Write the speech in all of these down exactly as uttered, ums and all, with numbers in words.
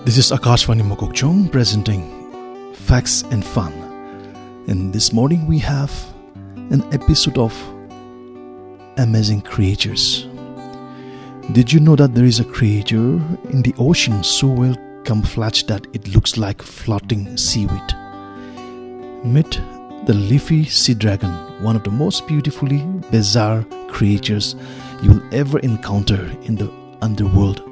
This is Akashvani Mokokchung presenting Facts and Fun. And this morning we have an episode of Amazing Creatures. Did you know that there is a creature in the ocean so well camouflaged that it looks like floating seaweed? Meet the leafy sea dragon, one of the most beautifully bizarre creatures you will ever encounter in the underworld.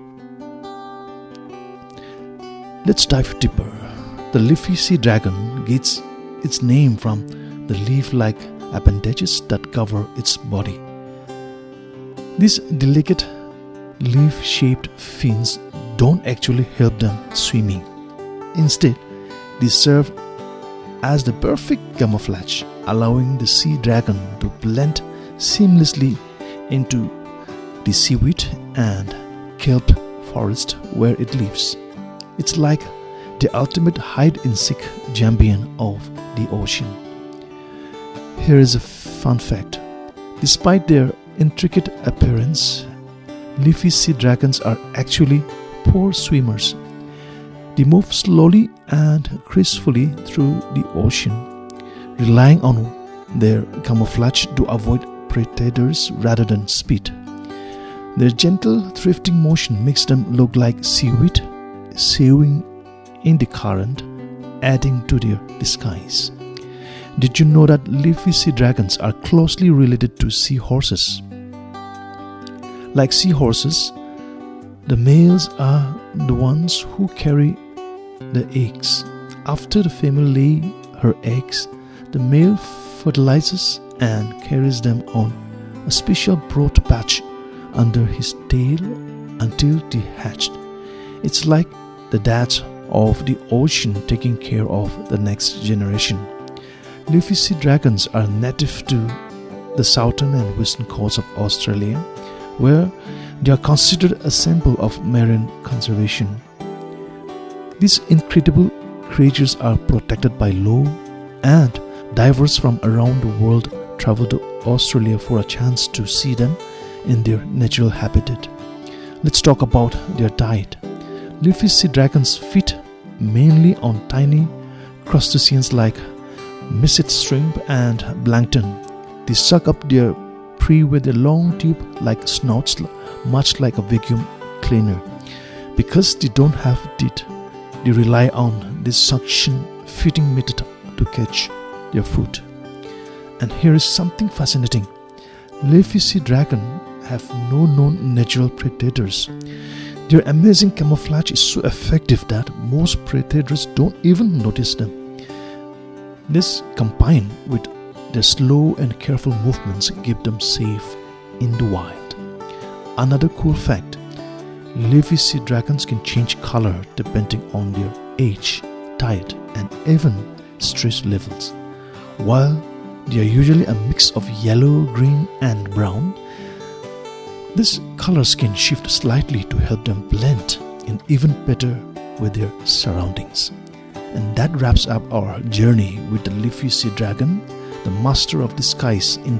Let's dive deeper. The leafy sea dragon gets its name from the leaf-like appendages that cover its body. These delicate leaf-shaped fins don't actually help them swimming. Instead, they serve as the perfect camouflage, allowing the sea dragon to blend seamlessly into the seaweed and kelp forest where it lives. It's like the ultimate hide-and-seek champion of the ocean. Here is a fun fact. Despite their intricate appearance, leafy sea dragons are actually poor swimmers. They move slowly and gracefully through the ocean, relying on their camouflage to avoid predators rather than speed. Their gentle drifting motion makes them look like seaweed sailing in the current, adding to their disguise. Did you know that leafy sea dragons are closely related to seahorses? Like seahorses, the males are the ones who carry the eggs. After the female lays her eggs, the male fertilizes and carries them on a special broad patch under his tail until they hatched. It's like the dads of the ocean taking care of the next generation. Leafy sea dragons are native to the southern and western coasts of Australia, where they are considered a symbol of marine conservation. These incredible creatures are protected by law, and divers from around the world travel to Australia for a chance to see them in their natural habitat. Let's talk about their diet. Leafy sea dragons feed mainly on tiny crustaceans like mysid shrimp and plankton. They suck up their prey with a long tube-like snouts, much like a vacuum cleaner. Because they don't have teeth, they rely on this suction feeding method to catch their food. And here is something fascinating. Leafy sea dragons have no known natural predators. Their amazing camouflage is so effective that most predators don't even notice them. This, combined with their slow and careful movements, keep them safe in the wild. Another cool fact, leafy sea dragons can change color depending on their age, diet, and even stress levels. While they are usually a mix of yellow, green, and brown, these colors can shift slightly to help them blend in even better with their surroundings. And that wraps up our journey with the leafy sea dragon, the master of disguise in